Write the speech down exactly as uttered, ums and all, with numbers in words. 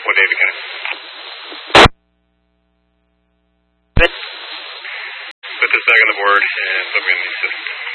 What David can I? Put this back on the board and put me in the system.